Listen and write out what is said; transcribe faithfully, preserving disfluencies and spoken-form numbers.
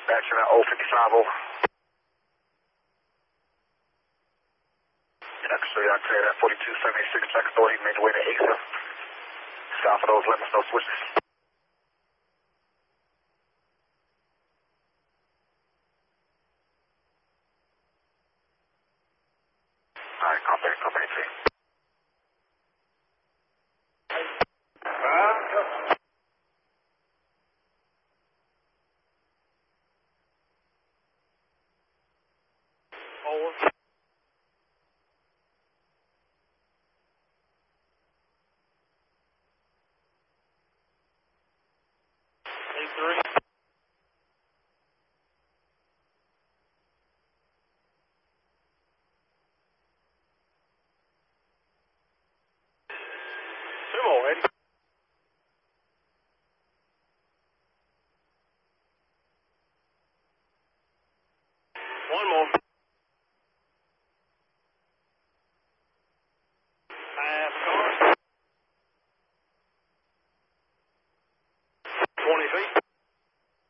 Action at oh fifty-five oh. Actually, I cleared at forty-two seventy-six, track authority, made the way to Acer. South of those limits, no switches. Alright, copy, copy, team. Over. eight three. Two more, Eddie. One more. Half car. twenty feet.